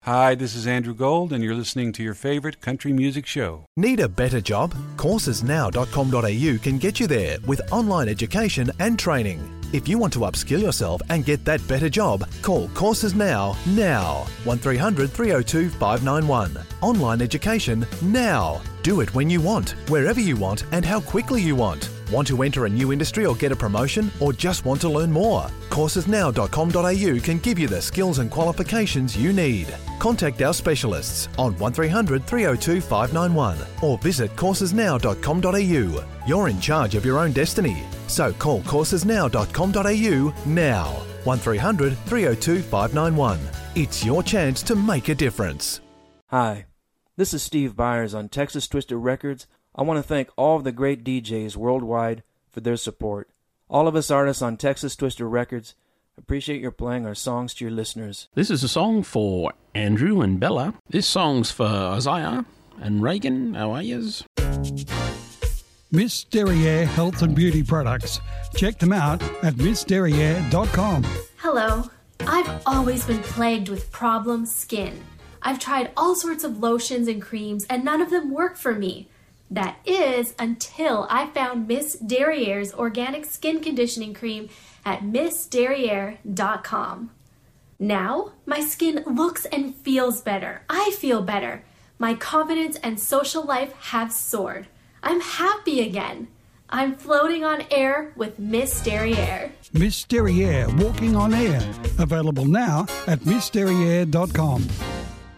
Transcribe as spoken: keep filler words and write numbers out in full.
Hi, this is Andrew Gold, and you're listening to your favorite country music show. Need a better job? courses now dot com dot a u can get you there with online education and training. If you want to upskill yourself and get that better job, call Courses Now, now. one three hundred three oh two five nine one. Online education now. Do it when you want, wherever you want, and how quickly you want. Want to enter a new industry or get a promotion, or just want to learn more? courses now dot com dot a u can give you the skills and qualifications you need. Contact our specialists on one three hundred three oh two five nine one or visit courses now dot com dot a u. You're in charge of your own destiny, so call courses now dot com dot a u now. one three hundred three oh two five nine one. It's your chance to make a difference. Hi, this is Steve Byers on Texas Twister Records. I want to thank all of the great D Js worldwide for their support. All of us artists on Texas Twister Records appreciate your playing our songs to your listeners. This is a song for Andrew and Bella. This song's for Isaiah and Reagan. How are yous? Miss Derriere Health and Beauty Products. Check them out at miss derriere dot com. Hello. I've always been plagued with problem skin. I've tried all sorts of lotions and creams, and none of them work for me. That is until I found Miss Derriere's Organic Skin Conditioning Cream at miss derriere dot com. Now, my skin looks and feels better. I feel better. My confidence and social life have soared. I'm happy again. I'm floating on air with Miss Derriere. Miss Derriere Walking on Air. Available now at miss derriere dot com.